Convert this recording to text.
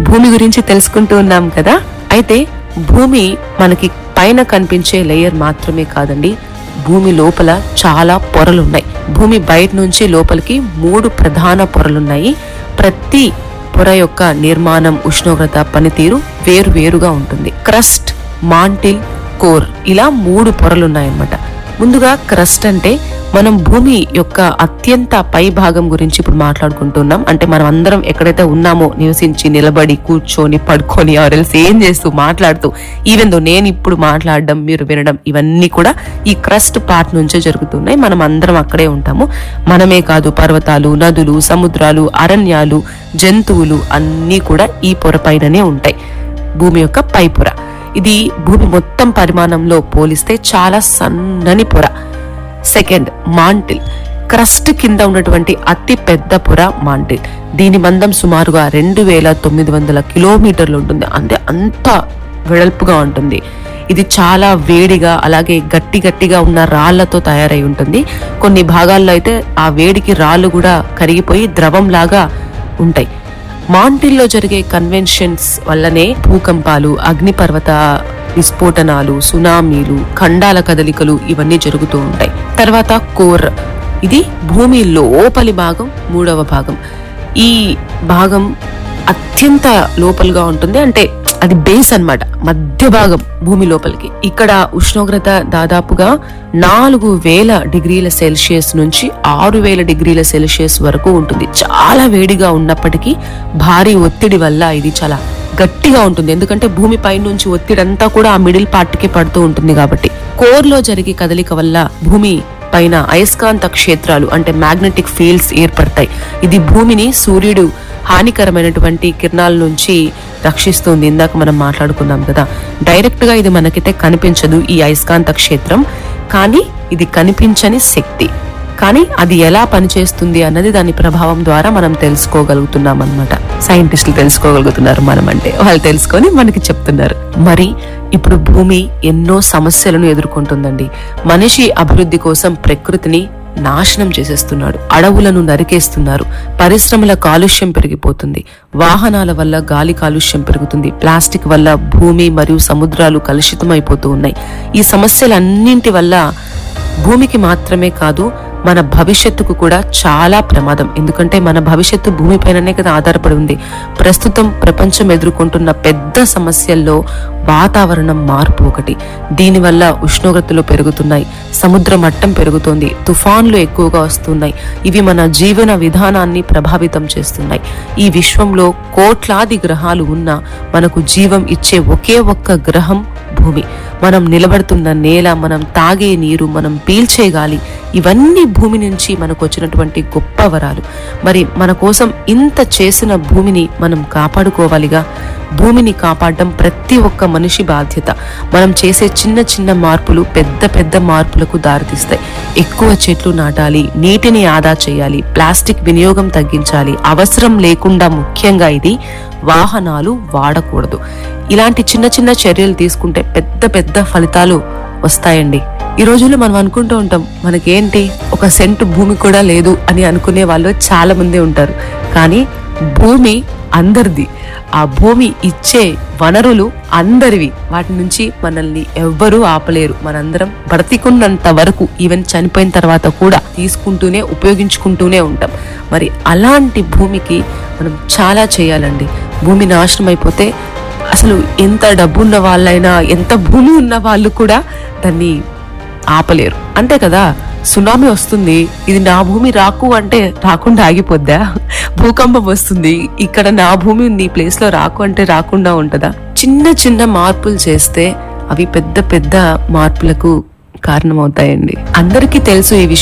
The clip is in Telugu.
భూమి గురించి తెలుసుకుంటూ ఉన్నాం కదా. అయితే భూమి మనకి పైన కనిపించే లేయర్ మాత్రమే కాదండి, భూమి లోపల చాలా పొరలున్నాయి. భూమి బయట నుంచి లోపలికి 3 ప్రధాన పొరలున్నాయి. ప్రతి పొర యొక్క నిర్మాణం, ఉష్ణోగ్రత, పనితీరు వేరువేరుగా ఉంటుంది. క్రస్ట్, మాంటిల్, కోర్ ఇలా 3 పొరలున్నాయన్నమాట. ముందుగా క్రస్ట్ అంటే మనం భూమి యొక్క అత్యంత పై భాగం గురించి ఇప్పుడు మాట్లాడుకుంటున్నాం. అంటే మనం అందరం ఎక్కడైతే ఉన్నామో నివసించి, నిలబడి, కూర్చొని, పడుకొని, ఆర్ఎల్స్ ఏం చేస్తూ మాట్లాడుతూ, ఈవెన్ దో నేను ఇప్పుడు మాట్లాడడం, మీరు వినడం, ఇవన్నీ కూడా ఈ క్రస్ట్ పార్ట్ నుంచే జరుగుతున్నాయి. మనం అందరం అక్కడే ఉంటాము. మనమే కాదు, పర్వతాలు, నదులు, సముద్రాలు, అరణ్యాలు, జంతువులు అన్నీ కూడా ఈ పొర పైననే ఉంటాయి. భూమి యొక్క పై పొర ఇది భూమి మొత్తం పరిమాణంలో పోలిస్తే చాలా సన్నని పొర. Second, mantle. క్రస్ట్ కింద ఉన్నటువంటి అతి పెద్ద పొర మాంటిల్. దీని మందం సుమారుగా 2900 కిలోమీటర్లు ఉంటుంది. అంటే అంత వెడల్పుగా ఉంటుంది. ఇది చాలా వేడిగా, అలాగే గట్టిగా ఉన్న రాళ్లతో తయారై ఉంటుంది. కొన్ని భాగాల్లో అయితే ఆ వేడికి రాళ్లు కూడా కరిగిపోయి ద్రవం లాగా ఉంటాయి. మాంటిల్లో జరిగే కన్వెన్షన్స్ వల్లనే భూకంపాలు, అగ్నిపర్వత విస్ఫోటనాలు, సునామీలు, ఖండాల కదలికలు ఇవన్నీ జరుగుతూ ఉంటాయి. తర్వాత కోర్. ఇది భూమి లోపలి భాగం, 3వ భాగం. ఈ భాగం అత్యంత లోపలిగా ఉంటుంది. అంటే అది బేస్ అన్నమాట, మధ్య భాగం భూమి లోపలికి. ఇక్కడ ఉష్ణోగ్రత దాదాపుగా 4000 డిగ్రీల సెల్సియస్ నుంచి 6000 డిగ్రీల సెల్సియస్ వరకు ఉంటుంది. చాలా వేడిగా ఉన్నప్పటికీ భారీ ఒత్తిడి వల్ల ఇది చాలా గట్టిగా ఉంటుంది. ఎందుకంటే భూమి పై నుంచి ఒత్తిడి అంతా కూడా ఆ మిడిల్ పార్ట్ కి పడుతూ ఉంటుంది కాబట్టి. కోర్ లో జరిగే కదలిక వల్ల భూమి పైన అయస్కాంత క్షేత్రాలు అంటే మ్యాగ్నెటిక్ ఫీల్డ్స్ ఏర్పడతాయి. ఇది భూమిని సూర్యుడు హానికరమైనటువంటి కిరణాల నుంచి రక్షిస్తుంది. ఇందాక మనం మాట్లాడుకున్నాం కదా, డైరెక్ట్ గా ఇది మనకైతే కనిపించదు ఈ అయస్కాంత క్షేత్రం, కానీ ఇది కనిపించని శక్తి. కానీ అది ఎలా పనిచేస్తుంది అన్నది దాని ప్రభావం ద్వారా మనం తెలుసుకోగలుగుతున్నాం అన్నమాట. సైంటిస్టులు తెలుసుకోగలుగుతున్నారు, మనం అంటే వాళ్ళు తెలుసుకొని మనకి చెప్తున్నారు. మరి ఇప్పుడు భూమి ఎన్నో సమస్యలను ఎదుర్కొంటుందండి. మనిషి అభివృద్ధి కోసం ప్రకృతిని నాశనం చేసేస్తున్నాడు. అడవులను నరికేస్తున్నారు. పరిశ్రమల కాలుష్యం పెరిగిపోతుంది. వాహనాల వల్ల గాలి కాలుష్యం పెరుగుతుంది. ప్లాస్టిక్ వల్ల భూమి మరియు సముద్రాలు కలుషితం అయిపోతూ ఉన్నాయి. ఈ సమస్యలన్నింటి వల్ల భూమికి మాత్రమే కాదు, మన భవిష్యత్తుకు కూడా చాలా ప్రమాదం. ఎందుకంటే మన భవిష్యత్తు భూమిపైననే కదా ఆధారపడి ఉంది. ప్రస్తుతం ప్రపంచం ఎదుర్కొంటున్న పెద్ద సమస్యల్లో వాతావరణం మార్పు ఒకటి. దీనివల్ల ఉష్ణోగ్రతలు పెరుగుతున్నాయి, సముద్ర మట్టం పెరుగుతోంది, తుఫాన్లు ఎక్కువగా వస్తున్నాయి. ఇవి మన జీవన విధానాన్ని ప్రభావితం చేస్తున్నాయి. ఈ విశ్వంలో కోట్లాది గ్రహాలు ఉన్నా మనకు జీవం ఇచ్చే ఒకే ఒక్క గ్రహం భూమి. మనం నిలబడుతున్న నేల, మనం తాగే నీరు, మనం పీల్చే గాలి, ఇవన్నీ భూమి నుంచి మనకు వచ్చినటువంటి గొప్ప వరాలు. మరి మన కోసం ఇంత చేసిన భూమిని మనం కాపాడుకోవాలిగా. భూమిని కాపాడడం ప్రతి ఒక్క మనిషి బాధ్యత. మనం చేసే చిన్న చిన్న మార్పులు పెద్ద పెద్ద మార్పులకు దారితీస్తాయి. ఎక్కువ చెట్లు నాటాలి, నీటిని ఆదా చేయాలి, ప్లాస్టిక్ వినియోగం తగ్గించాలి. అవసరం లేకుండా ముఖ్యంగా ఇది వాహనాలు వాడకూడదు. ఇలాంటి చిన్న చిన్న చర్యలు తీసుకుంటే పెద్ద పెద్ద ఫలితాలు వస్తాయండి. ఈ రోజుల్లో మనం అనుకుంటూ ఉంటాం, మనకేంటి ఒక సెంటు భూమి కూడా లేదు అని అనుకునే వాళ్ళు చాలా మంది ఉంటారు. కానీ భూమి అందరిది. ఆ భూమి ఇచ్చే వనరులు అందరివి. వాటి నుంచి మనల్ని ఎవ్వరూ ఆపలేరు. మనందరం బ్రతికున్నంత వరకు, ఈవెన్ చనిపోయిన తర్వాత కూడా తీసుకుంటూనే, ఉపయోగించుకుంటూనే ఉంటాం. మరి అలాంటి భూమికి మనం చాలా చేయాలండి. భూమి నాశనం అయిపోతే అసలు ఎంత డబ్బున్న వాళ్ళైనా, ఎంత భూమి ఉన్న వాళ్ళు కూడా దాన్ని ఆపలేరు. అంతే కదా, సునామీ వస్తుంది, ఇది నా భూమి రాకు అంటే రాకుండా ఆగిపోద్దా? భూకంపం వస్తుంది, ఇక్కడ నా భూమి ఉంది ఈ ప్లేస్ లో రాకు అంటే రాకుండా ఉంటదా? చిన్న చిన్న మార్పులు చేస్తే అవి పెద్ద పెద్ద మార్పులకు కారణమవుతాయండి. అందరికీ తెలుసు ఈ విషయం.